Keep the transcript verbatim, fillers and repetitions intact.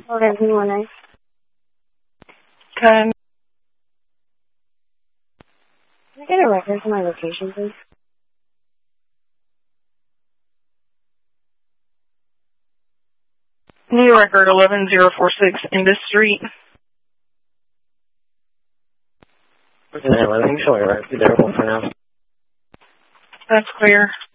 Okay, give me one night. Okay. Can I get a record for my location, please? New record eleven zero four six Indus Street. Okay, eleven, showing right, available for now. That's clear.